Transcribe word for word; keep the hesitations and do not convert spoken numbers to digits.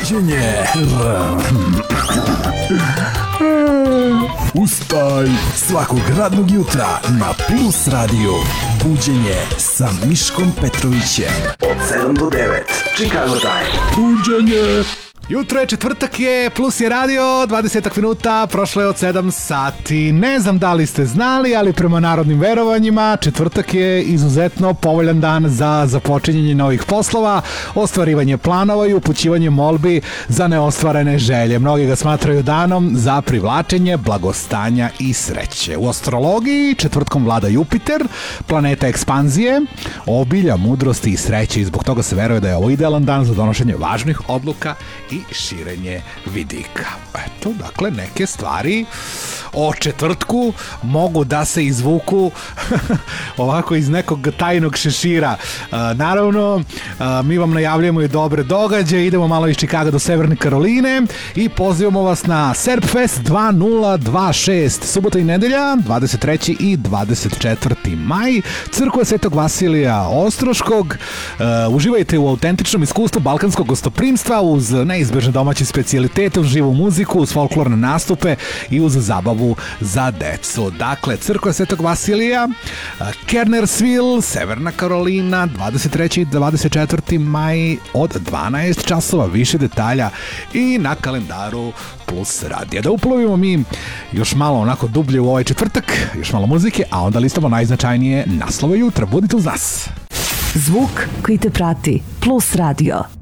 Buđenje. Ustaj svakog radnog jutra na Plus Radio. Buđenje sa Miškom Petrovićem od sedam do devet. Chicago Time. Buđenje. Jutro je, četvrtak je, Plus je radio, dvadeset minuta, prošlo je od sedam sati. Ne znam da li ste znali, ali prema narodnim verovanjima četvrtak je izuzetno povoljan dan za započinjanje novih poslova, ostvarivanje planova i upućivanje molbi za neostvarene želje. Mnogi ga smatraju danom za privlačenje blagostanja i sreće. U astrologiji četvrtkom vlada Jupiter, planeta ekspanzije, obilja, mudrosti i sreće, i zbog toga se veruje da je ovo idealan dan za donošenje važnih odluka i širenje vidika. Eto, dakle, neke stvari o četvrtku mogu da se izvuku ovako iz nekog tajnog šešira. Uh, naravno, uh, mi vam najavljujemo i dobre događaje, idemo malo iz Čikaga do Severne Karoline i pozivamo vas na Serpfest dva nula dva šest, subota i nedelja, dvadeset treći i dvadeset četvrti maj, Crkva Svetog Vasilija Ostroškog. Uh, uživajte u autentičnom iskustvu balkanskog gostoprimstva uz neizbežne domaće specijalitete, uz živu muziku, uz folklorne nastupe i uz zabavu za decu. Dakle, Crkva Svetog Vasilija, Kernersville, Severna Karolina, dvadeset treći i dvadeset četvrti maj od dvanaest časova. Više detalja i na kalendaru Plus radija. Da uplovimo mi još malo onako dublje u ovaj četvrtak, još malo muzike, a onda listamo najznačajnije naslove jutra. Budite uz nas. Zvuk koji te prati. Plus radio.